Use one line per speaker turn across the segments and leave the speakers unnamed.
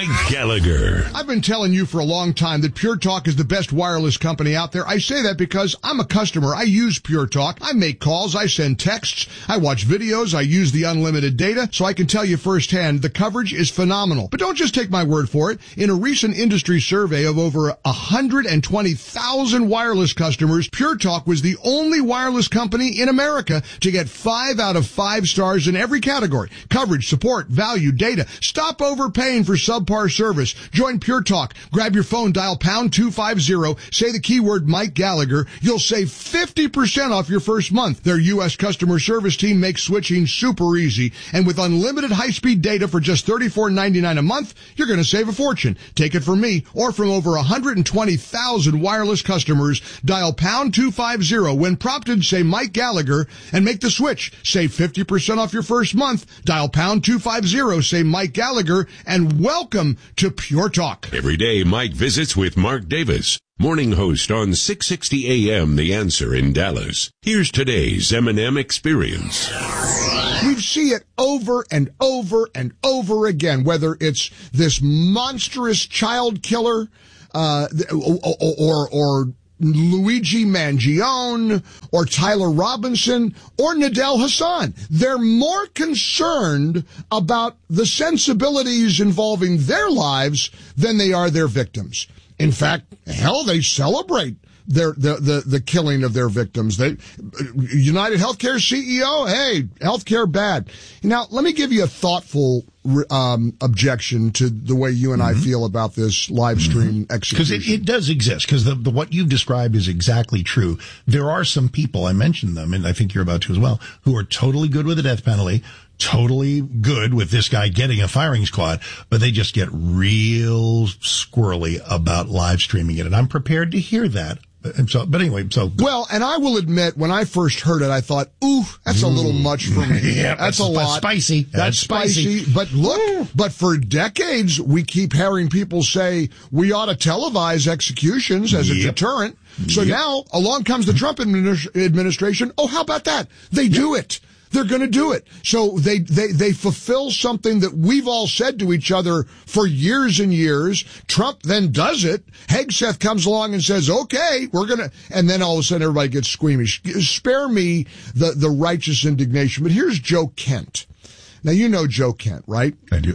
Mike Gallagher.
I've been telling you for a long time that Pure Talk is the best wireless company out there. I say that because I'm a customer. I use Pure Talk. I make calls. I send texts. I watch videos. I use the unlimited data. So I can tell you firsthand, the coverage is phenomenal. But don't just take my word for it. In a recent industry survey of over 120,000 wireless customers, Pure Talk was the only wireless company in America to get 5 out of 5 stars in every category. Coverage, support, value, data. Stop overpaying for subpar service. Join Pure Talk. Grab your phone, dial pound 250, say the keyword Mike Gallagher. You'll save 50% off your first month. Their U.S. customer service team makes switching super easy. And with unlimited high-speed data for just $34.99 a month, you're going to save a fortune. Take it from me or from over 120,000 wireless customers. Dial pound 250. When prompted, say Mike Gallagher and make the switch. Save 50% off your first month. Dial pound 250, say Mike Gallagher, and welcome to Pure Talk.
Every day, Mike visits with Mark Davis, morning host on 660 AM The Answer in Dallas. Here's today's M&M Experience.
We see it over and over and over again, whether it's this monstrous child killer, or Luigi Mangione, or Tyler Robinson, or Nidal Hasan. They're more concerned about the sensibilities involving their lives than they are their victims. In fact, hell, they celebrate the killing of their victims. United Healthcare CEO, hey, healthcare bad. Now, let me give you a thoughtful objection to the way you and I feel about this live stream execution.
Because it does exist, because what you've described is exactly true. There are some people, I mentioned them, and I think you're about to as well, who are totally good with the death penalty, totally good with this guy getting a firing squad, but they just get real squirrely about live streaming it. And I'm prepared to hear that. Well, and I will admit, when I first heard it, I thought, ooh, that's a little much for me. Yeah,
that's a lot.
Spicy.
That's spicy. But look, but for decades, we keep hearing people say we ought to televise executions as a deterrent. So now, along comes the Trump administration. Oh, how about that? They do it. They're going to do it. So they fulfill something that we've all said to each other for years and years. Trump then does it. Hegseth comes along and says, okay, we're going to, and then all of a sudden everybody gets squeamish. Spare me the righteous indignation. But here's Joe Kent. Now, you know Joe Kent, right?
I do.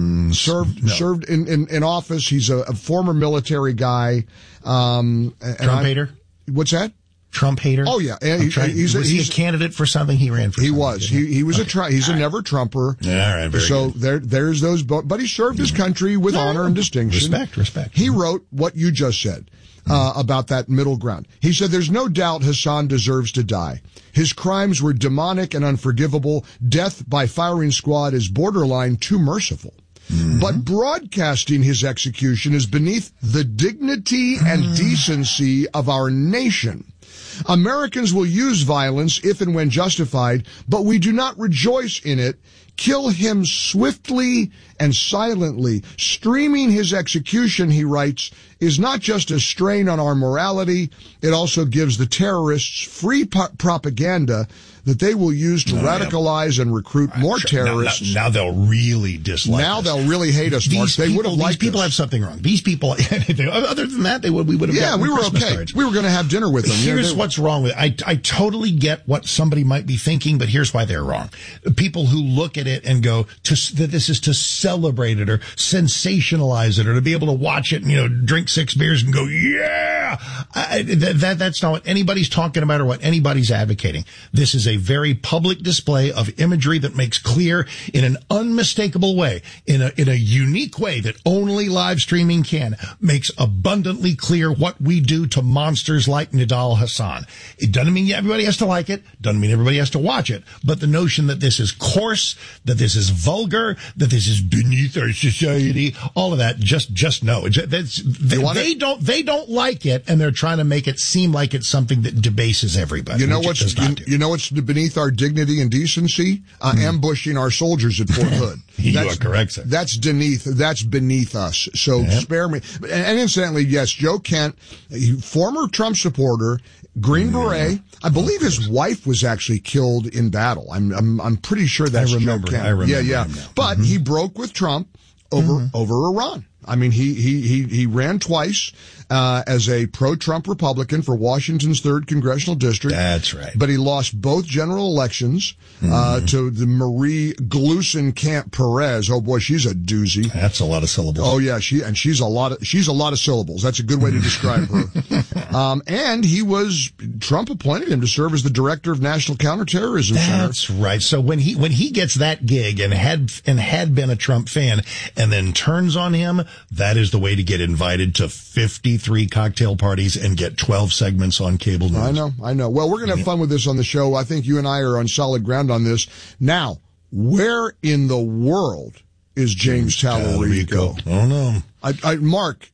Served in office. He's a former military guy.
Trump hater?
What's that?
Trump hater?
Oh, yeah.
Was he a candidate for something? He ran for something.
He was. He was he's a never Trumper.
Yeah, all right, very
so
good.
there's those, but he served his country with honor and distinction.
Respect.
He wrote what you just said about that middle ground. He said, there's no doubt Hasan deserves to die. His crimes were demonic and unforgivable. Death by firing squad is borderline too merciful. But broadcasting his execution is beneath the dignity and decency of our nation. Americans will use violence if and when justified, but we do not rejoice in it. Kill him swiftly and silently. Streaming his execution, he writes, is not just a strain on our morality. It also gives the terrorists free propaganda that they will use to radicalize and recruit more terrorists.
Now they'll really dislike us.
Now they'll really hate us, Mark. They would have liked us.
These people have something wrong. These people, other than that, we would have gotten
we were
Christmas
okay.
cards.
We were going to have dinner with them.
Here's what's wrong with it. I totally get what somebody might be thinking, but here's why they're wrong. People who look at it and go, that this is to celebrate it or sensationalize it or to be able to watch it and, drink 6 beers and go, yeah! That's not what anybody's talking about or what anybody's advocating. This is a very public display of imagery that makes clear in an unmistakable way, in a unique way that only live streaming can, makes abundantly clear what we do to monsters like Nidal Hasan. It doesn't mean everybody has to like it, doesn't mean everybody has to watch it, but the notion that this is coarse, that this is vulgar, that this is beneath our society, all of that, just no. They don't like it, and they're trying to make it seem like it's something that debases everybody.
You know what's beneath our dignity and decency? Ambushing our soldiers at Fort Hood.
You are correct, sir.
That's beneath us. So spare me. And incidentally, yes, Joe Kent, former Trump supporter, Green Beret. I believe his wife was actually killed in battle. I'm pretty sure that's Joe Kent.
I remember.
Yeah. But he broke with Trump over Iran. I mean, he ran twice as a pro-Trump Republican for Washington's 3rd Congressional District.
That's right.
But he lost both general elections to the Marie Gluesenkamp-Perez. Oh boy, she's a doozy.
That's a lot of syllables.
Oh yeah, she's a lot of syllables. That's a good way to describe her. And Trump appointed him to serve as the director of National Counterterrorism Center.
That's right. So when he gets that gig and had been a Trump fan and then turns on him, that is the way to get invited to 53 cocktail parties and get 12 segments on cable news.
I know. Well, we're going to have fun with this on the show. I think you and I are on solid ground on this. Now, where in the world is James Tallarico?
Oh, no.
Mark,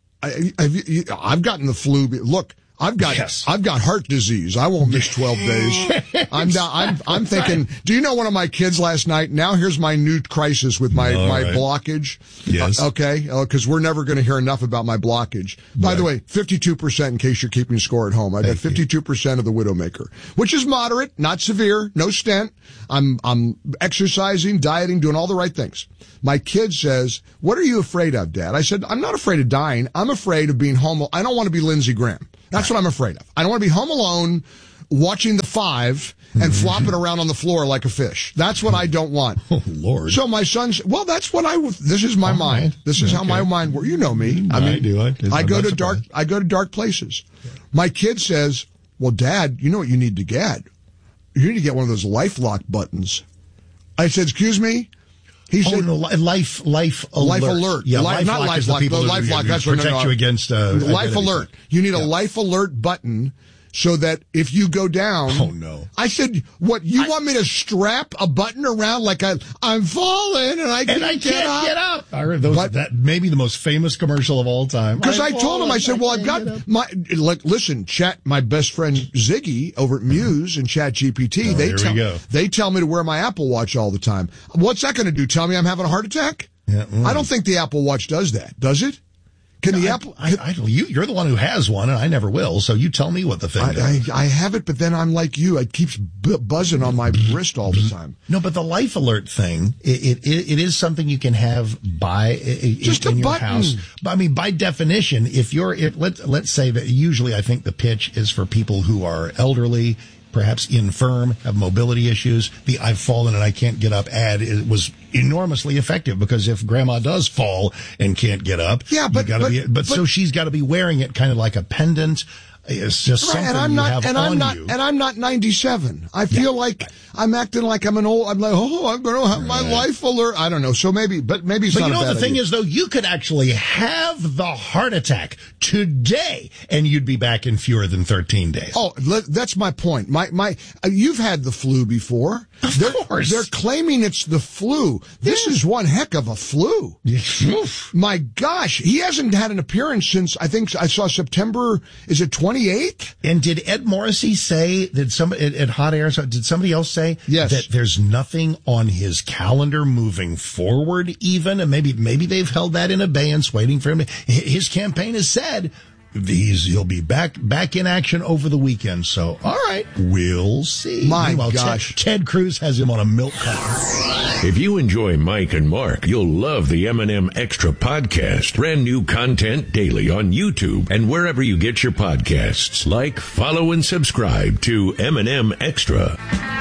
I've gotten the flu. Look, I've got heart disease. I won't miss 12 days. I'm thinking, do you know one of my kids last night? Now here's my new crisis with my blockage.
Yes.
Okay. Cause we're never going to hear enough about my blockage. By the way, 52% in case you're keeping score at home. I got 52% of the Widowmaker, which is moderate, not severe, no stent. I'm exercising, dieting, doing all the right things. My kid says, what are you afraid of, Dad? I said, I'm not afraid of dying. I'm afraid of being home. I don't want to be Lindsey Graham. That's what I'm afraid of. I don't want to be home alone watching The Five and flopping around on the floor like a fish. That's what I don't want.
Oh, Lord.
So my son's, well, that's what this is my mind. This is how my mind works. You know me. I do. I go to dark places. My kid says, well, Dad, you know what you need to get? You need to get one of those LifeLock buttons. I said, excuse me? He said,
no, Life Alert.
Life Alert.
Yeah,
not LifeLock.
LifeLock, that's what protect you against
Life Alert. You need a Life Alert button so that if you go down.
Oh, no.
I said, what, you want me to strap a button around like I'm falling and I can't get up?
I heard that maybe the most famous commercial of all time.
Because I told him, I said, well, I've got listen, my best friend Ziggy over at Muse and ChatGPT, they tell me to wear my Apple Watch all the time. What's that going to do? Tell me I'm having a heart attack?
Yeah,
I don't think the Apple Watch does that. Does it? Can the Apple?
You're the one who has one, and I never will. So you tell me what the thing does.
I have it, but then I'm like you. It keeps buzzing on my wrist all the time.
No, but the Life Alert thing, it is something you can have in your house. But I mean, by definition, let's say that usually I think the pitch is for people who are elderly, perhaps infirm, have mobility issues. The I've fallen and I can't get up ad was enormously effective because if grandma does fall and can't get up, so she's got to be wearing it kind of like a pendant. It's just something you have on you.
And I'm not 97. I feel like I'm acting like I'm an old. I'm like, I'm going to have my Life Alert. I don't know. So maybe it's not a bad idea.
But you know what the thing is, though? You could actually have the heart attack today, and you'd be back in fewer than 13 days.
Oh, that's my point. You've had the flu before.
Of course.
They're claiming it's the flu. This is one heck of a flu. My gosh. He hasn't had an appearance since, I think I saw September, is it 28th?
And did Ed Morrissey say, at Hot Air, did somebody else say that there's nothing on his calendar moving forward even? And maybe they've held that in abeyance waiting for him. His campaign has said he'll be back in action over the weekend. So, all right, we'll see.
My gosh.
Ted Cruz has him on a milk carton.
If you enjoy Mike and Mark, you'll love the M&M Extra podcast. Brand new content daily on YouTube and wherever you get your podcasts. Like, follow, and subscribe to M&M Extra.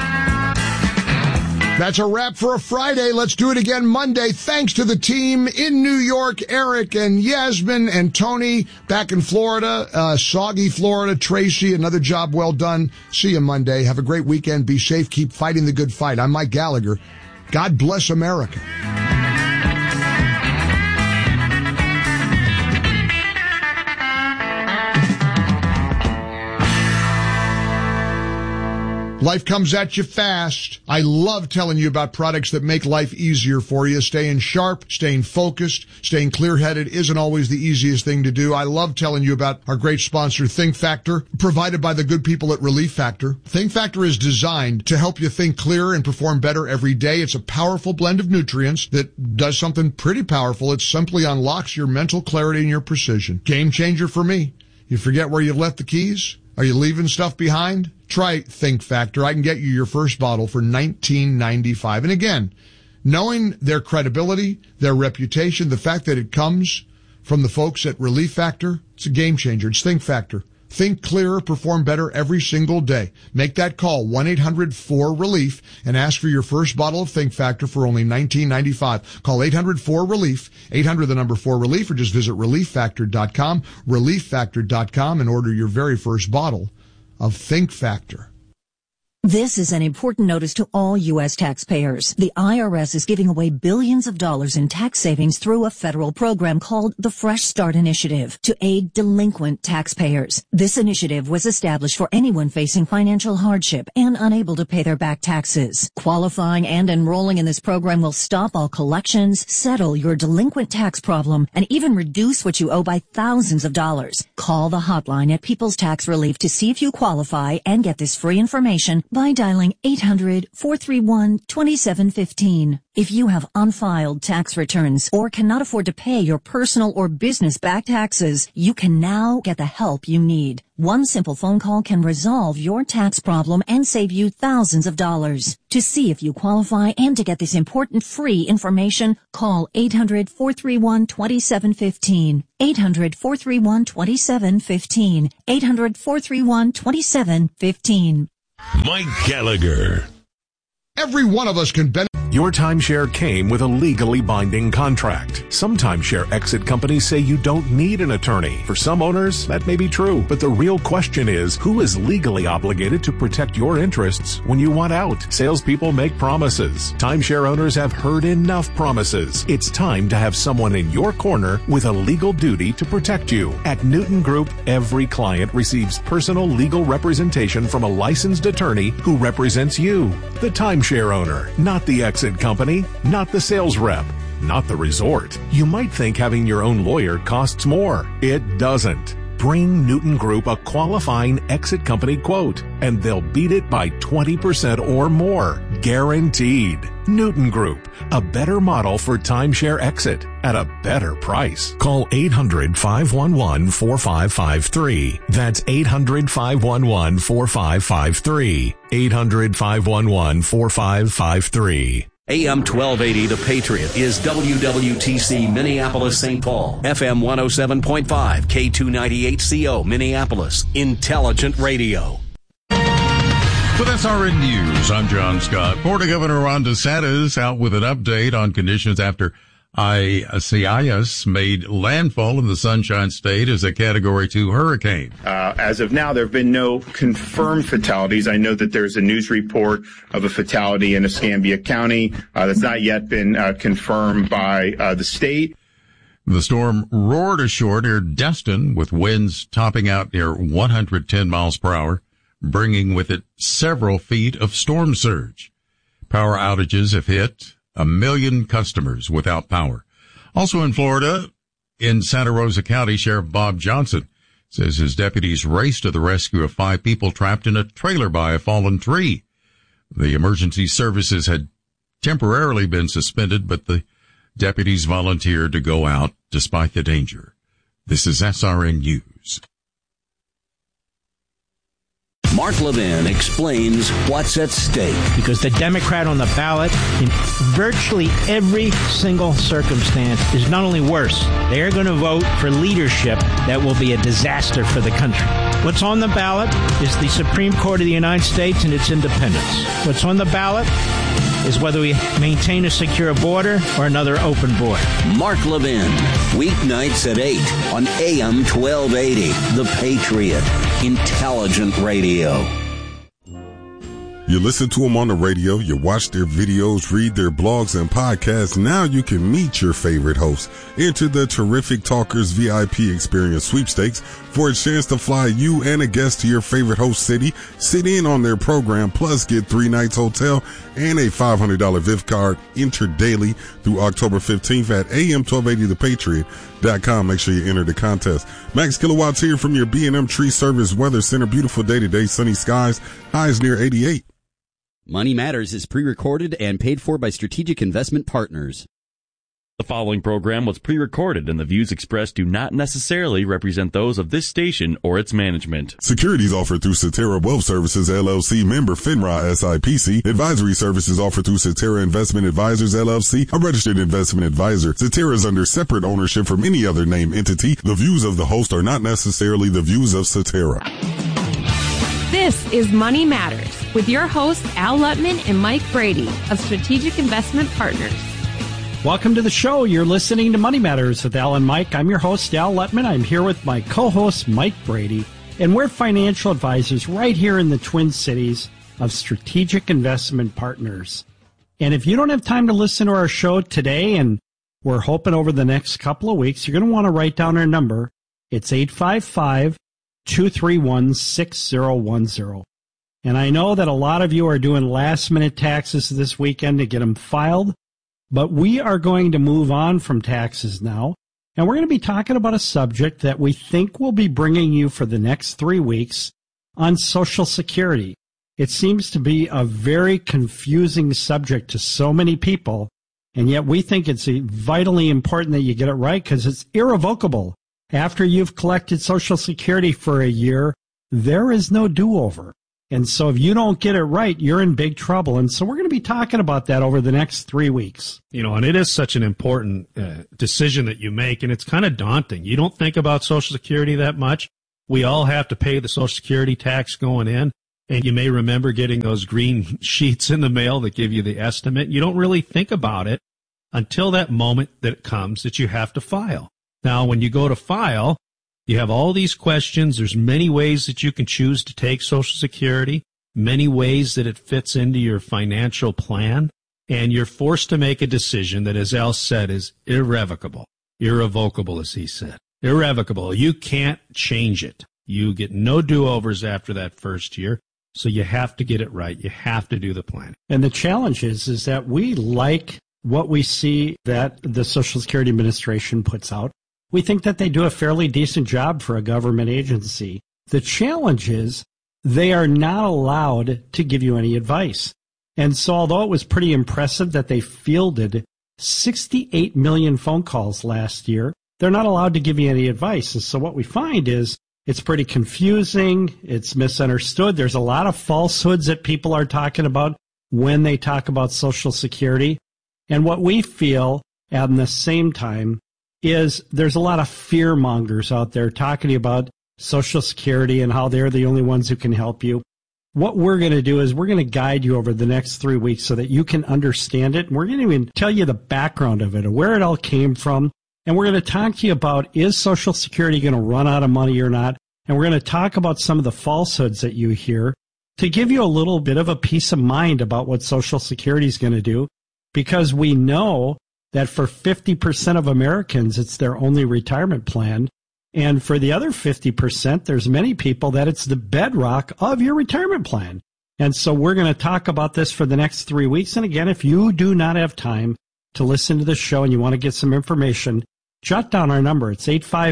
That's a wrap for a Friday. Let's do it again Monday. Thanks to the team in New York, Eric and Yasmin and Tony back in Florida, soggy Florida, Tracy, another job well done. See you Monday. Have a great weekend. Be safe. Keep fighting the good fight. I'm Mike Gallagher. God bless America. Life comes at you fast. I love telling you about products that make life easier for you. Staying sharp, staying focused, staying clear-headed isn't always the easiest thing to do. I love telling you about our great sponsor, Think Factor, provided by the good people at Relief Factor. Think Factor is designed to help you think clearer and perform better every day. It's a powerful blend of nutrients that does something pretty powerful. It simply unlocks your mental clarity and your precision. Game changer for me. You forget where you left the keys? Are you leaving stuff behind? Try Think Factor. I can get you your first bottle for $19.95. And again, Knowing their credibility, their reputation, the fact that it comes from the folks at Relief Factor, it's a game changer. It's Think Factor. Think clearer, perform better every single day. Make that call, 1-800-4RELIEF, and ask for your first bottle of Think Factor for only $19.95. Call 800-4RELIEF, 800-4RELIEF, or just visit ReliefFactor.com, ReliefFactor.com, and order your very first bottle of Think Factor.
This is an important notice to all U.S. taxpayers. The IRS is giving away billions of dollars in tax savings through a federal program called the Fresh Start Initiative to aid delinquent taxpayers. This initiative was established for anyone facing financial hardship and unable to pay their back taxes. Qualifying and enrolling in this program will stop all collections, settle your delinquent tax problem, and even reduce what you owe by thousands of dollars. Call the hotline at People's Tax Relief to see if you qualify and get this free information by dialing 800-431-2715. If you have unfiled tax returns or cannot afford to pay your personal or business back taxes, you can now get the help you need. One simple phone call can resolve your tax problem and save you thousands of dollars. To see if you qualify and to get this important free information, call 800-431-2715. 800-431-2715. 800-431-2715.
Mike Gallagher.
Every one of us can benefit.
Your timeshare came with a legally binding contract. Some timeshare exit companies say you don't need an attorney. For some owners, that may be true. But the real question is, who is legally obligated to protect your interests when you want out? Salespeople make promises. Timeshare owners have heard enough promises. It's time to have someone in your corner with a legal duty to protect you. At Newton Group, every client receives personal legal representation from a licensed attorney who represents you, the timeshare owner, not the exit company, not the sales rep, not the resort. You might think having your own lawyer costs more. It doesn't. Bring Newton Group a qualifying exit company quote, and they'll beat it by 20% or more. Guaranteed. Newton Group, a better model for timeshare exit at a better price. Call 800-511-4553. That's 800-511-4553. 800-511-4553.
AM 1280, The Patriot, is WWTC Minneapolis, St. Paul. FM 107.5, K298CO, Minneapolis. Intelligent radio.
With SRN News, I'm John Scott. Florida Governor Ron DeSantis out with an update on conditions after Isaias made landfall in the Sunshine State as a Category 2 hurricane.
As of now, there have been no confirmed fatalities. I know that there's a news report of a fatality in Escambia County that's not yet been confirmed by the state.
The storm roared ashore near Destin with winds topping out near 110 miles per hour, bringing with it several feet of storm surge. Power outages have hit 1 million customers without power. Also in Florida, in Santa Rosa County, Sheriff Bob Johnson says his deputies raced to the rescue of 5 people trapped in a trailer by a fallen tree. The emergency services had temporarily been suspended, but the deputies volunteered to go out despite the danger. This is SRN News.
Mark Levin explains what's at stake.
Because the Democrat on the ballot in virtually every single circumstance is not only worse, they are going to vote for leadership that will be a disaster for the country. What's on the ballot is the Supreme Court of the United States and its independence. What's on the ballot is whether we maintain a secure border or another open border.
Mark Levin, weeknights at 8 on AM 1280, The Patriot, Intelligent Radio.
You listen to them on the radio, you watch their videos, read their blogs and podcasts. Now you can meet your favorite hosts. Enter the Terrific Talkers VIP Experience Sweepstakes for a chance to fly you and a guest to your favorite host city, sit in on their program, plus get 3 nights hotel and a $500 VIF card. Enter daily through October 15th at am1280thepatriot.com. Make sure you enter the contest. Max Kilowatts here from your B&M Tree Service Weather Center. Beautiful day today, sunny skies, highs near 88.
Money Matters is pre-recorded and paid for by Strategic Investment Partners. The following program was pre-recorded and the views expressed do not necessarily represent those of this station or its management.
Securities offered through Cetera Wealth Services, LLC, member FINRA SIPC. Advisory services offered through Cetera Investment Advisors, LLC, a registered investment advisor. Cetera is under separate ownership from any other named entity. The views of the host are not necessarily the views of Cetera.
This is Money Matters with your hosts Al Lutman and Mike Brady of Strategic Investment Partners.
Welcome to the show. You're listening to Money Matters with Al and Mike. I'm your host, Al Lutman. I'm here with my co-host, Mike Brady, and we're financial advisors right here in the Twin Cities of Strategic Investment Partners. And if you don't have time to listen to our show today, and we're hoping over the next couple of weeks, you're going to want to write down our number. It's 855-231-6010. And I know that a lot of you are doing last-minute taxes this weekend to get them filed. But we are going to move on from taxes now, and we're going to be talking about a subject that we think will be bringing you for the next 3 weeks on Social Security. It seems to be a very confusing subject to so many people, and yet we think it's vitally important that you get it right because it's irrevocable. After you've collected Social Security for a year, there is no do-over. And so if you don't get it right, you're in big trouble. And so we're going to be talking about that over the next 3 weeks.
You know, and it is such an important decision that you make, and it's kind of daunting. You don't think about Social Security that much. We all have to pay the Social Security tax going in, and you may remember getting those green sheets in the mail that give you the estimate. You don't really think about it until that moment that it comes that you have to file. Now, when you go to file, you have all these questions. There's many ways that you can choose to take Social Security, many ways that it fits into your financial plan, and you're forced to make a decision that, as Al said, is irrevocable. Irrevocable, as he said. Irrevocable. You can't change it. You get no do-overs after that first year, so you have to get it right. You have to do the plan.
And the challenge is that we like what we see that the Social Security Administration puts out. We think that they do a fairly decent job for a government agency. The challenge is they are not allowed to give you any advice. And so although it was pretty impressive that they fielded 68 million phone calls last year, they're not allowed to give you any advice. And so what we find is it's pretty confusing. It's misunderstood. There's a lot of falsehoods that people are talking about when they talk about Social Security. And what we feel at the same time is there's a lot of fear mongers out there talking about Social Security and how they're the only ones who can help you. What we're going to do is we're going to guide you over the next 3 weeks so that you can understand it. And we're going to even tell you the background of it, or where it all came from. And we're going to talk to you about, is Social Security going to run out of money or not? And we're going to talk about some of the falsehoods that you hear to give you a little bit of a peace of mind about what Social Security is going to do, because we know that for 50% of Americans, it's their only retirement plan. And for the other 50%, there's many people that it's the bedrock of your retirement plan. And so we're going to talk about this for the next 3 weeks. And again, if you do not have time to listen to the show and you want to get some information, jot down our number. It's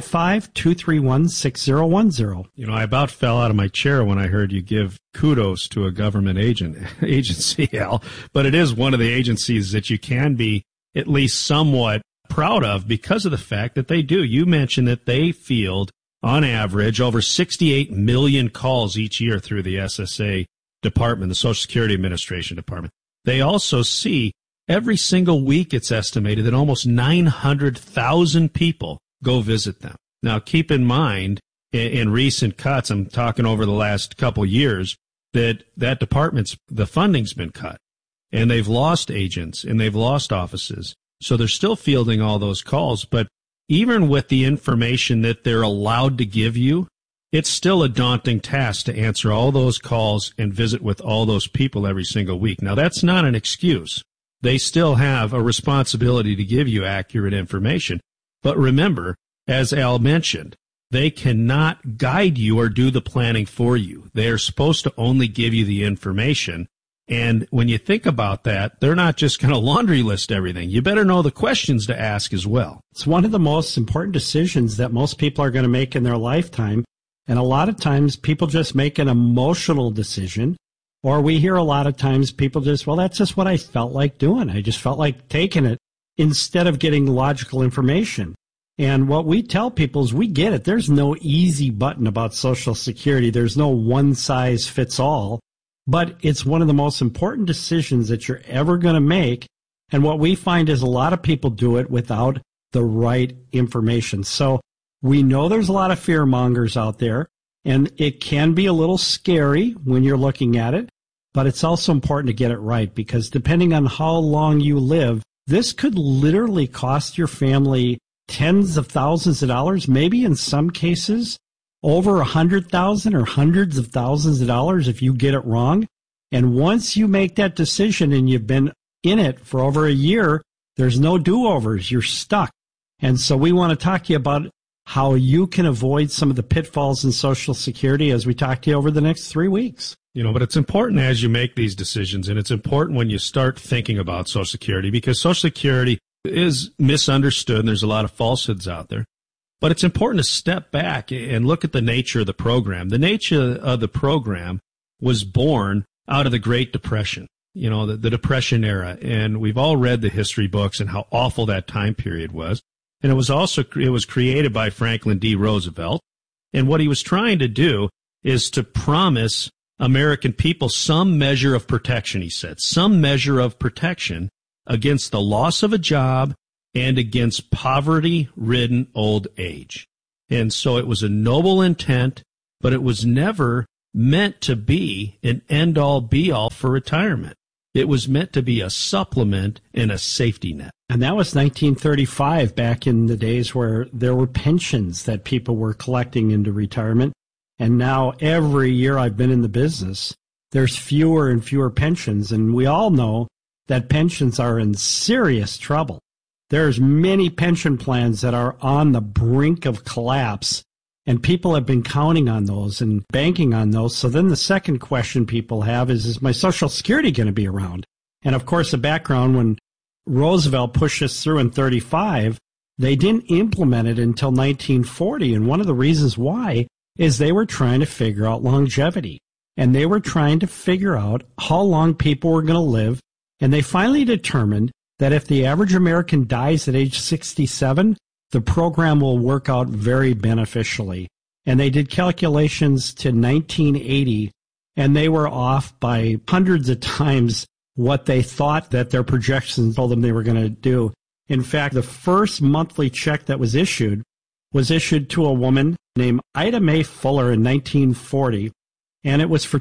855-231-6010.
You know, I about fell out of my chair when I heard you give kudos to a government agency, Al. But it is one of the agencies that you can be at least somewhat proud of because of the fact that they do. You mentioned that they field, on average, over 68 million calls each year through the SSA department, the Social Security Administration department. They also see every single week, it's estimated that almost 900,000 people go visit them. Now, keep in mind, in recent cuts, I'm talking over the last couple years, that department's, the funding's been cut. And they've lost agents, and they've lost offices. So they're still fielding all those calls. But even with the information that they're allowed to give you, it's still a daunting task to answer all those calls and visit with all those people every single week. Now, that's not an excuse. They still have a responsibility to give you accurate information. But remember, as Al mentioned, they cannot guide you or do the planning for you. They are supposed to only give you the information. And when you think about that, they're not just going to laundry list everything. You better know the questions to ask as well.
It's one of the most important decisions that most people are going to make in their lifetime. And a lot of times people just make an emotional decision, or we hear a lot of times people just, well, that's just what I felt like doing. I just felt like taking it.
instead of getting logical information. And what we tell people is we get it. There's no easy button about Social Security. There's no one size fits all, but it's one of the most important decisions that you're ever going to make. And what we find is a lot of people do it without the right information. So we know there's a lot of fear mongers out there, and it can be a little scary when you're looking at it, but it's also important to get it right, because depending on how long you live, this could literally cost your family tens of thousands of dollars, maybe in some cases over $100,000 or hundreds of thousands of dollars if you get it wrong. And once you make that decision and you've been in it for over a year, there's no do-overs. You're stuck. And so we want to talk to you about how you can avoid some of the pitfalls in Social Security as we talk to you over the next 3 weeks. But it's important as you make these decisions, and it's important when you start thinking about Social Security, because Social Security is misunderstood and there's a lot of falsehoods out there. But it's important to step back and look at the nature of the program. The nature of the program was born out of the Great Depression, the Depression era. And we've all read the history books and how awful that time period was. And it was created by Franklin D. Roosevelt. And what he was trying to do is to promise American people some measure of protection, he said, some measure of protection against the loss of a job and against poverty-ridden old age. And so it was a noble intent, but it was never meant to be an end-all, be-all for retirement. It was meant to be a supplement and a safety net. And that was 1935, back in the days where there were pensions that people were collecting into retirement. And now every year I've been in the business, there's fewer and fewer pensions. And we all know that pensions are in serious trouble. There's many pension plans that are on the brink of collapse, and people have been counting on those and banking on those. So then the second question people have is my Social Security going to be around? And of course, the background, when Roosevelt pushed us through in 35, they didn't implement it until 1940. And one of the reasons why is they were trying to figure out longevity. And they were trying to figure out how long people were going to live. And they finally determined that if the average American dies at age 67, the program will work out very beneficially. And they did calculations to 1980, and they were off by hundreds of times what they thought that their projections told them they were going to do. In fact, the first monthly check that was issued to a woman named Ida Mae Fuller in 1940, and it was for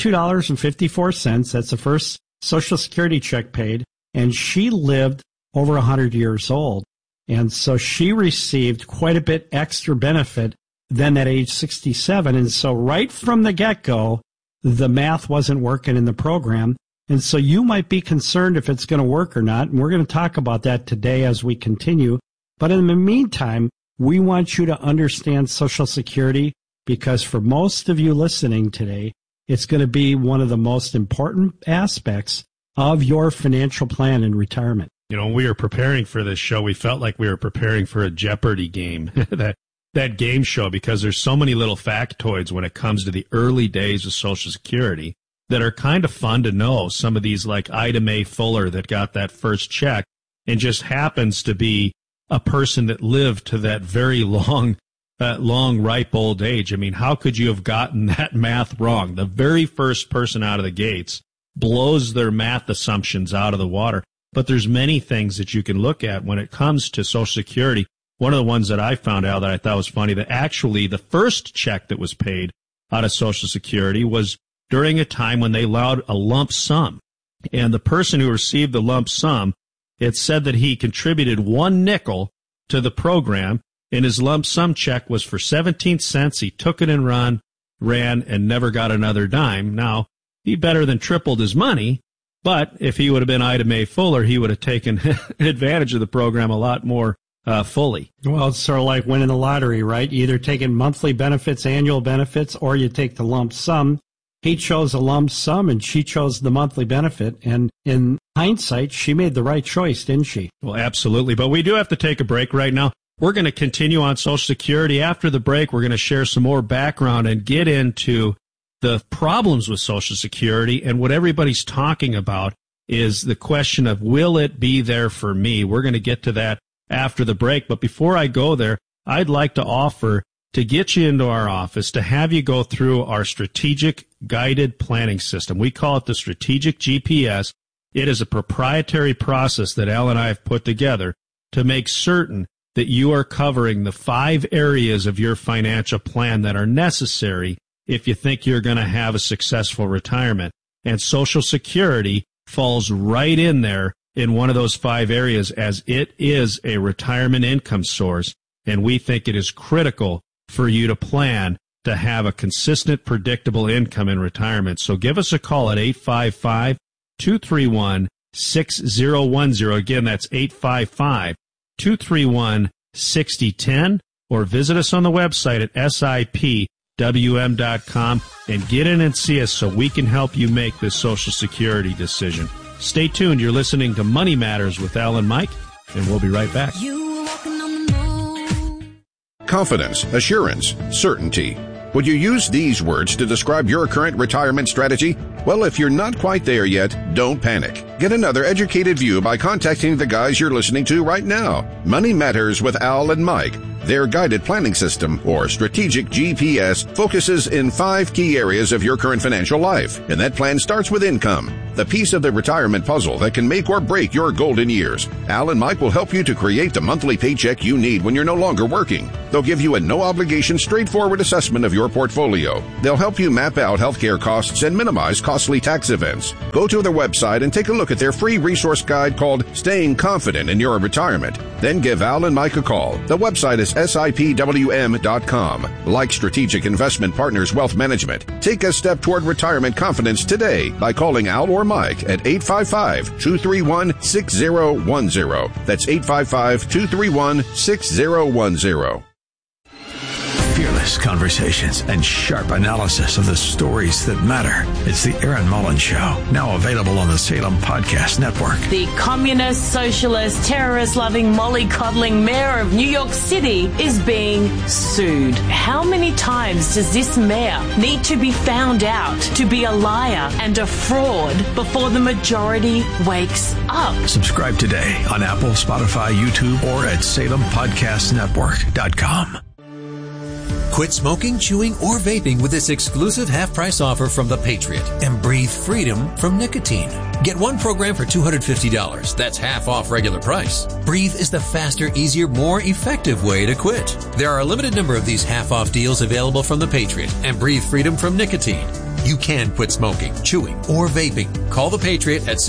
$22.54. That's the first Social Security check paid, and she lived over 100 years old. And so she received quite a bit extra benefit than at age 67. And so right from the get-go, the math wasn't working in the program. And so you might be concerned if it's going to work or not. And we're going to talk about that today as we continue. But in the meantime, we want you to understand Social Security, because for most of you listening today, it's going to be one of the most important aspects of your financial plan in retirement. When we were preparing for this show, we felt like we were preparing for a Jeopardy game, that game show, because there's so many little factoids when it comes to the early days of Social Security that are kind of fun to know. Some of these, like Ida Mae Fuller that got that first check and just happens to be a person that lived to that very long, ripe old age. I mean, how could you have gotten that math wrong? The very first person out of the gates blows their math assumptions out of the water. But there's many things that you can look at when it comes to Social Security. One of the ones that I found out that I thought was funny, that actually the first check that was paid out of Social Security was during a time when they allowed a lump sum. And the person who received the lump sum, it said that he contributed 1 nickel to the program, and his lump sum check was for 17 cents. He took it and ran and never got another dime. Now, he better than tripled his money. But if he would have been Ida Mae Fuller, he would have taken advantage of the program a lot more fully. Well, it's sort of like winning the lottery, right? You either take in monthly benefits, annual benefits, or you take the lump sum. He chose a lump sum, and she chose the monthly benefit. And in hindsight, she made the right choice, didn't she? Well, absolutely. But we do have to take a break right now. We're going to continue on Social Security. After the break, we're going to share some more background and get into the problems with Social Security and what everybody's talking about is the question of, will it be there for me? We're going to get to that after the break. But before I go there, I'd like to offer to get you into our office, to have you go through our strategic guided planning system. We call it the Strategic GPS. It is a proprietary process that Al and I have put together to make certain that you are covering the 5 areas of your financial plan that are necessary if you think you're going to have a successful retirement. And Social Security falls right in there in one of those 5 areas, as it is a retirement income source, and we think it is critical for you to plan to have a consistent, predictable income in retirement. So give us a call at 855-231-6010. Again, that's 855-231-6010, or visit us on the website at SIPWM.com and get in and see us so we can help you make this Social Security decision. Stay tuned. You're listening to Money Matters with Al and Mike, and we'll be right back.
Confidence, assurance, certainty. Would you use these words to describe your current retirement strategy? Well, if you're not quite there yet, don't panic. Get another educated view by contacting the guys you're listening to right now. Money Matters with Al and Mike. Their guided planning system, or strategic GPS, focuses in 5 key areas of your current financial life. And that plan starts with income, the piece of the retirement puzzle that can make or break your golden years. Al and Mike will help you to create the monthly paycheck you need when you're no longer working. They'll give you a no-obligation, straightforward assessment of your portfolio. They'll help you map out healthcare costs and minimize costly tax events. Go to their website and take a look at their free resource guide called Staying Confident in Your Retirement. Then give Al and Mike a call. The website is SIPWM.com. Like Strategic Investment Partners Wealth Management, take a step toward retirement confidence today by calling Al or Mike at 855-231-6010. That's 855-231-6010.
Fearless conversations and sharp analysis of the stories that matter. It's the Aaron Mullins Show, now available on the Salem Podcast Network.
The communist, socialist, terrorist-loving, mollycoddling mayor of New York City is being sued. How many times does this mayor need to be found out to be a liar and a fraud before the majority wakes up?
Subscribe today on Apple, Spotify, YouTube, or at SalemPodcastNetwork.com.
Quit smoking, chewing, or vaping with this exclusive half-price offer from The Patriot and breathe freedom from nicotine. Get one program for $250. That's half off regular price. Breathe is the faster, easier, more effective way to quit. There are a limited number of these half-off deals available from The Patriot and breathe freedom from nicotine. You can quit smoking, chewing, or vaping. Call The Patriot at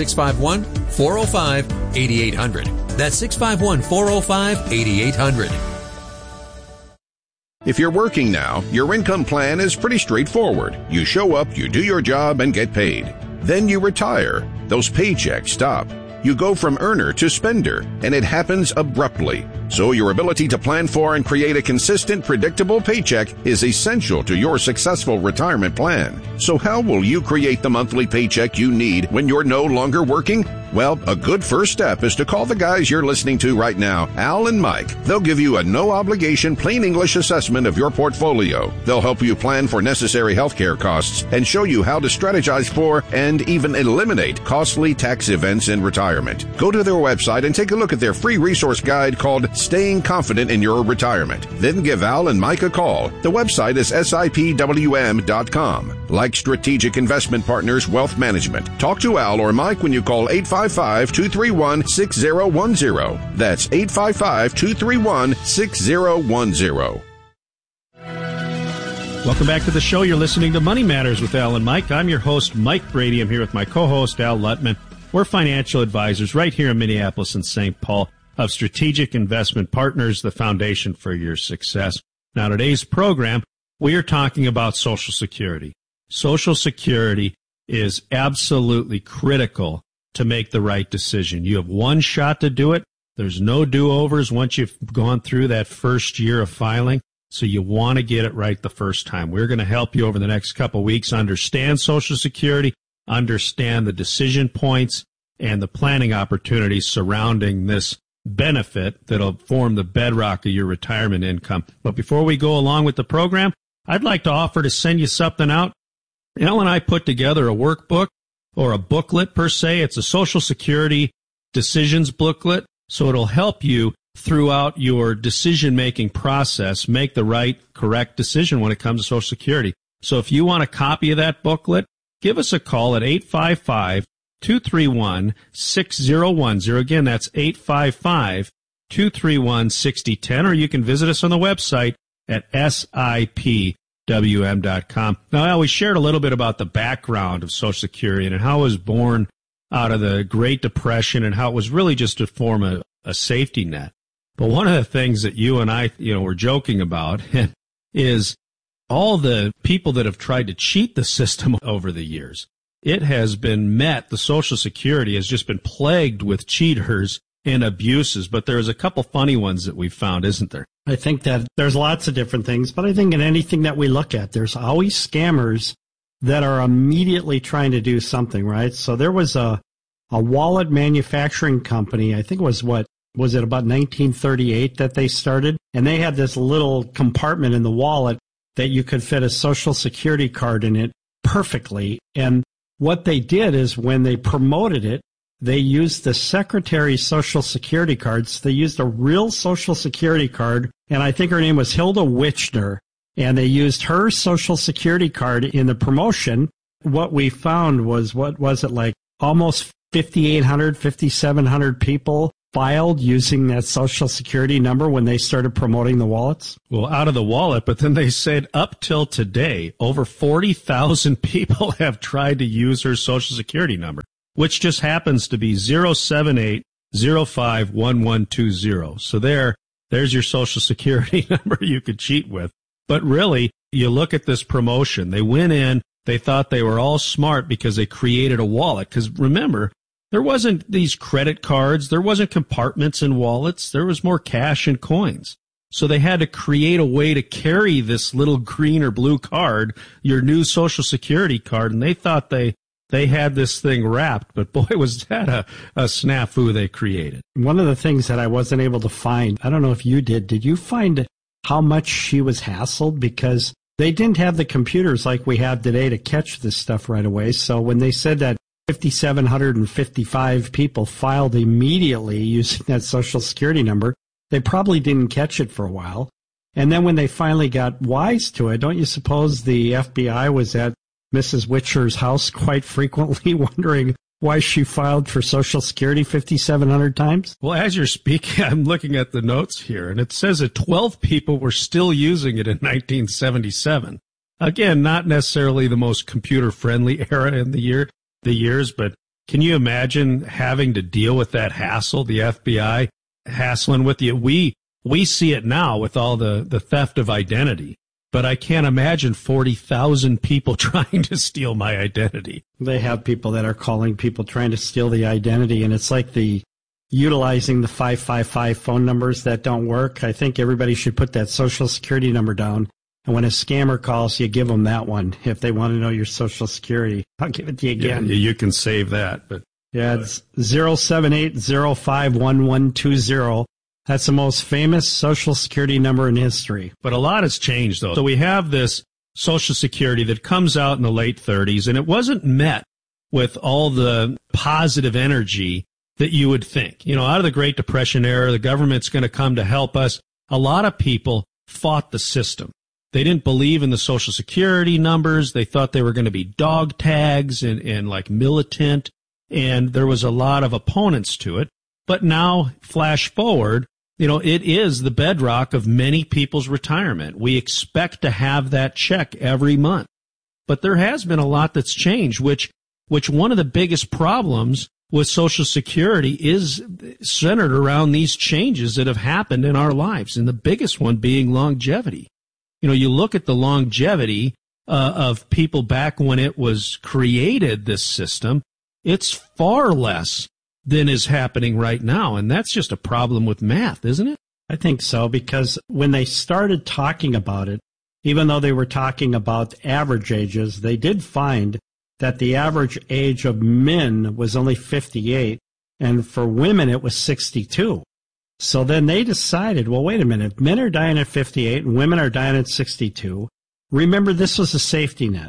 651-405-8800. That's 651-405-8800.
If you're working now, your income plan is pretty straightforward. You show up, you do your job, and get paid. Then you retire. Those paychecks stop. You go from earner to spender, and it happens abruptly. So your ability to plan for and create a consistent, predictable paycheck is essential to your successful retirement plan. So how will you create the monthly paycheck you need when you're no longer working? Well, a good first step is to call the guys you're listening to right now, Al and Mike. They'll give you a no-obligation, plain English assessment of your portfolio. They'll help you plan for necessary healthcare costs and show you how to strategize for and even eliminate costly tax events in retirement. Go to their website and take a look at their free resource guide called Staying Confident in Your Retirement. Then give Al and Mike a call. The website is SIPWM.com. Like Strategic Investment Partners Wealth Management. Talk to Al or Mike when you call 855-231-6010. That's 855-231-6010.
Welcome back to the show. You're listening to Money Matters with Al and Mike. I'm your host, Mike Brady. I'm here with my co-host, Al Lutman. We're financial advisors right here in Minneapolis and St. Paul of Strategic Investment Partners, the foundation for your success. Now, today's program, we are talking about Social Security. Social Security is absolutely critical to make the right decision. You have one shot to do it. There's no do-overs once you've gone through that first year of filing. So you want to get it right the first time. We're going to help you over the next couple of weeks understand Social Security, understand the decision points and the planning opportunities surrounding this benefit that'll form the bedrock of your retirement income. But before we go along with the program, I'd like to offer to send you something out. Al and I put together a workbook or a booklet per se. It's a Social Security decisions booklet, so it'll help you throughout your decision-making process make the right, correct decision when it comes to Social Security. So if you want a copy of that booklet, give us a call at 855-231-6010. Again, that's 855-231-6010, or you can visit us on the website at SIPWM.com. Now, I always shared a little bit about the background of Social Security and how it was born out of the Great Depression and how it was really just to form a safety net. But one of the things that you and I, were joking about is all the people that have tried to cheat the system over the years. It has been the Social Security has just been plagued with cheaters and abuses, but there's a couple funny ones that we've found, isn't there?
I think that there's lots of different things, but I think in anything that we look at, there's always scammers that are immediately trying to do something, right? So there was a wallet manufacturing company, I think it was about 1938 that they started? And they had this little compartment in the wallet that you could fit a Social Security card in it perfectly. And what they did is when they promoted it, they used the Secretary's Social Security cards. They used a real Social Security card, and I think her name was Hilda Wichner, and they used her Social Security card in the promotion. What we found was, almost 5,800, 5,700 people filed using that Social Security number when they started promoting the wallets?
Well, out of the wallet, but then they said up till today, over 40,000 people have tried to use her Social Security number, which just happens to be 078051120. So there's your Social Security number you could cheat with. But really, you look at this promotion. They went in, they thought they were all smart because they created a wallet. Because remember, there wasn't these credit cards. There wasn't compartments in wallets. There was more cash and coins. So they had to create a way to carry this little green or blue card, your new Social Security card, and they thought they had this thing wrapped. But boy, was that a snafu they created.
One of the things that I wasn't able to find, I don't know if you did you find how much she was hassled? Because they didn't have the computers like we have today to catch this stuff right away. So when they said that 5,755 people filed immediately using that Social Security number, they probably didn't catch it for a while. And then when they finally got wise to it, don't you suppose the FBI was at Mrs. Wichner's house quite frequently wondering why she filed for Social Security 5,700 times?
Well, as you're speaking, I'm looking at the notes here, and it says that 12 people were still using it in 1977. Again, not necessarily the most computer-friendly era in the years, but can you imagine having to deal with that hassle, the FBI hassling with you? We see it now with all the theft of identity, but I can't imagine 40,000 people trying to steal my identity.
They have people that are calling people trying to steal the identity, and it's like utilizing the 555 phone numbers that don't work. I think everybody should put that Social Security number down. And when a scammer calls, you give them that one if they want to know your Social Security. I'll give it to you again.
Yeah, you can save that. But
yeah, it's 078051120. That's the most famous Social Security number in history.
But a lot has changed, though. So we have this Social Security that comes out in the late 30s, and it wasn't met with all the positive energy that you would think. Out of the Great Depression era, the government's going to come to help us. A lot of people fought the system. They didn't believe in the Social Security numbers. They thought they were going to be dog tags and like militant, and there was a lot of opponents to it. But now, flash forward, it is the bedrock of many people's retirement. We expect to have that check every month. But there has been a lot that's changed, which one of the biggest problems with Social Security is centered around these changes that have happened in our lives, and the biggest one being longevity. You look at the longevity of people back when it was created, this system, it's far less than is happening right now. And that's just a problem with math, isn't it?
I think so, because when they started talking about it, even though they were talking about average ages, they did find that the average age of men was only 58, and for women it was 62. So then they decided, well, wait a minute, men are dying at 58 and women are dying at 62. Remember, this was a safety net.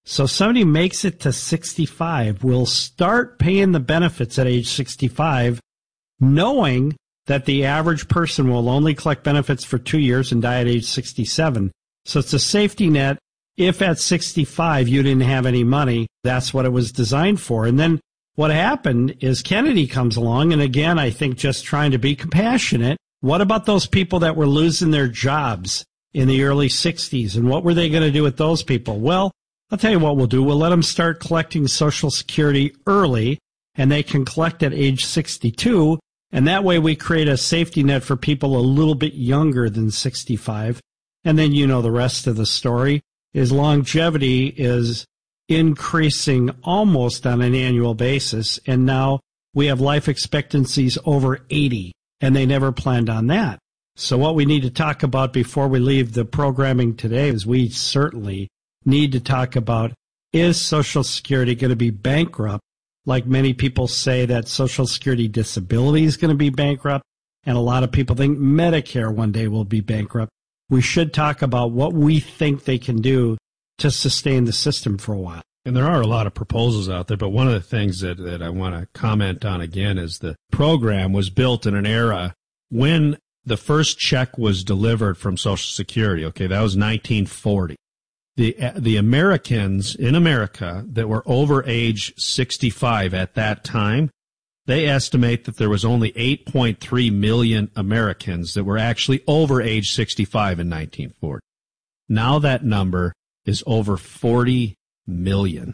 So somebody makes it to 65 will start paying the benefits at age 65, knowing that the average person will only collect benefits for 2 years and die at age 67. So it's a safety net. If at 65 you didn't have any money, that's what it was designed for. And then what happened is Kennedy comes along, and again, I think just trying to be compassionate. What about those people that were losing their jobs in the early 60s, and what were they going to do with those people? Well, I'll tell you what we'll do. We'll let them start collecting Social Security early, and they can collect at age 62, and that way we create a safety net for people a little bit younger than 65. And then you know the rest of the story is longevity is increasing almost on an annual basis, and now we have life expectancies over 80, and they never planned on that. So what we need to talk about before we leave the programming today is we certainly need to talk about, is Social Security going to be bankrupt? Like many people say that Social Security disability is going to be bankrupt, and a lot of people think Medicare one day will be bankrupt. We should talk about what we think they can do to sustain the system for a while.
And there are a lot of proposals out there, but one of the things that I want to comment on again is the program was built in an era when the first check was delivered from Social Security. Okay, that was 1940. The Americans in America that were over age 65 at that time, they estimate that there was only 8.3 million Americans that were actually over age 65 in 1940. Now that number is over 40 million.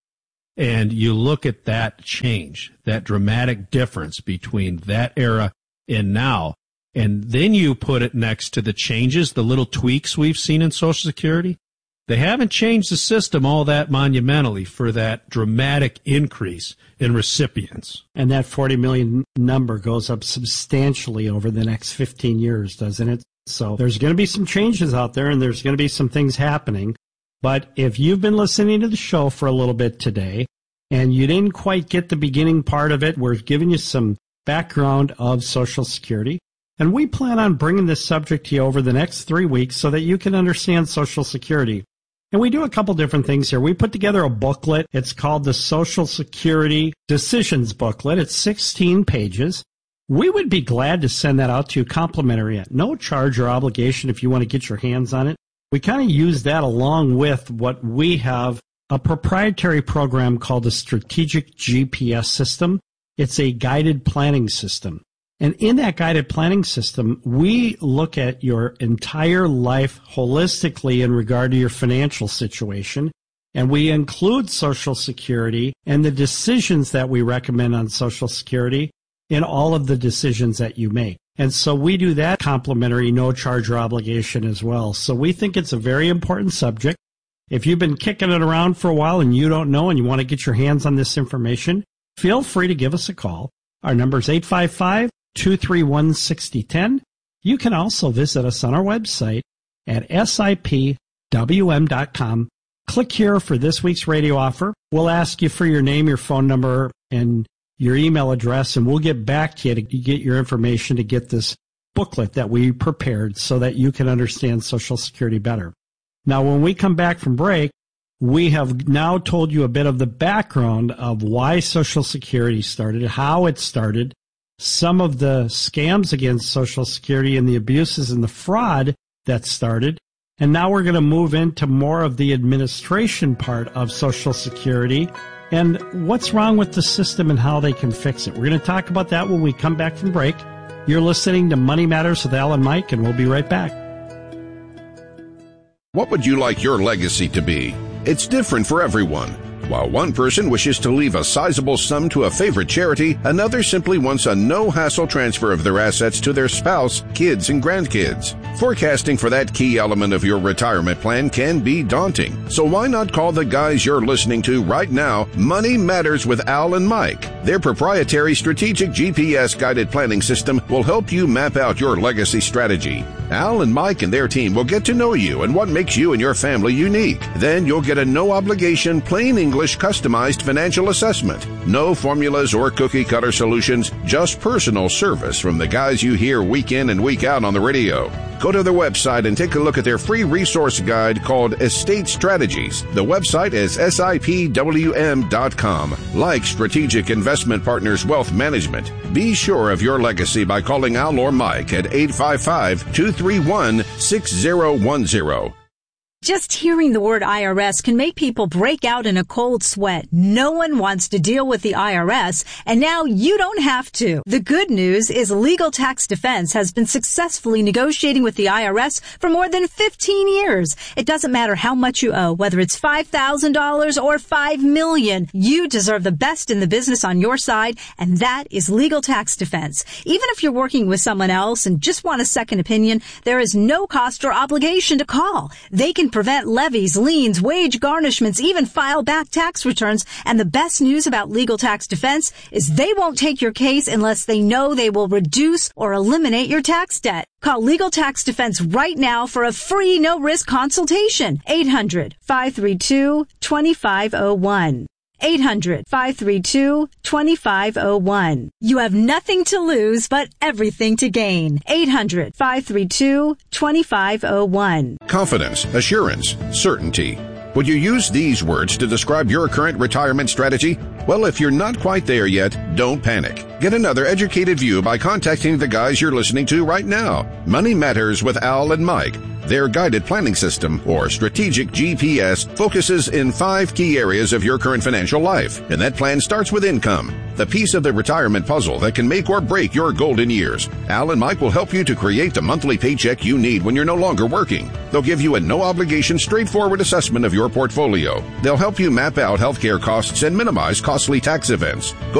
And you look at that change, that dramatic difference between that era and now, and then you put it next to the changes, the little tweaks we've seen in Social Security. They haven't changed the system all that monumentally for that dramatic increase in recipients.
And that 40 million number goes up substantially over the next 15 years, doesn't it? So there's going to be some changes out there, and there's going to be some things happening. But if you've been listening to the show for a little bit today, and you didn't quite get the beginning part of it, we're giving you some background of Social Security. And we plan on bringing this subject to you over the next 3 weeks so that you can understand Social Security. And we do a couple different things here. We put together a booklet. It's called the Social Security Decisions Booklet. It's 16 pages. We would be glad to send that out to you complimentary at no charge or obligation if you want to get your hands on it. We kind of use that along with what we have, a proprietary program called the Strategic GPS System. It's a guided planning system. And in that guided planning system, we look at your entire life holistically in regard to your financial situation. And we include Social Security and the decisions that we recommend on Social Security in all of the decisions that you make. And so we do that complimentary, no charge or obligation as well. So we think it's a very important subject. If you've been kicking it around for a while and you don't know and you want to get your hands on this information, feel free to give us a call. Our number is 855-231-6010. You can also visit us on our website at sipwm.com. Click here for this week's radio offer. We'll ask you for your name, your phone number, and your email address, and we'll get back to you to get your information to get this booklet that we prepared so that you can understand Social Security better. Now, when we come back from break, we have now told you a bit of the background of why Social Security started, how it started, some of the scams against Social Security and the abuses and the fraud that started. And now we're going to move into more of the administration part of Social Security and what's wrong with the system and how they can fix it. We're going to talk about that when we come back from break. You're listening to Money Matters with Al and Mike, and we'll be right back.
What would you like your legacy to be? It's different for everyone. While one person wishes to leave a sizable sum to a favorite charity, another simply wants a no-hassle transfer of their assets to their spouse, kids, and grandkids. Forecasting for that key element of your retirement plan can be daunting. So why not call the guys you're listening to right now, Money Matters with Al and Mike. Their proprietary strategic GPS-guided planning system will help you map out your legacy strategy. Al and Mike and their team will get to know you and what makes you and your family unique. Then you'll get a no-obligation, plain English customized financial assessment. No formulas or cookie-cutter solutions, just personal service from the guys you hear week in and week out on the radio. Go to their website and take a look at their free resource guide called Estate Strategies. The website is SIPWM.com. Like Strategic Investment Partners Wealth Management, be sure of your legacy by calling Al or Mike at 855-231-6010.
Just hearing the word IRS can make people break out in a cold sweat. No one wants to deal with the IRS, and now you don't have to. The good news is Legal Tax Defense has been successfully negotiating with the IRS for more than 15 years. It doesn't matter how much you owe, whether it's $5,000 or $5 million. You deserve the best in the business on your side, and that is Legal Tax Defense. Even if you're working with someone else and just want a second opinion, there is no cost or obligation to call. They can prevent levies, liens, wage garnishments, even file back tax returns. And the best news about Legal Tax Defense is they won't take your case unless they know they will reduce or eliminate your tax debt. Call Legal Tax Defense right now for a free no-risk consultation. 800-532-2501. 800-532-2501. You have nothing to lose, but everything to gain. 800-532-2501.
Confidence, assurance, certainty. Would you use these words to describe your current retirement strategy? Well, if you're not quite there yet, don't panic. Get another educated view by contacting the guys you're listening to right now. Money Matters with Al and Mike. Their guided planning system, or strategic GPS, focuses in 5 key areas of your current financial life. And that plan starts with income, the piece of the retirement puzzle that can make or break your golden years. Al and Mike will help you to create the monthly paycheck you need when you're no longer working. They'll give you a no-obligation, straightforward assessment of your portfolio. They'll help you map out healthcare costs and minimize costly tax events. Go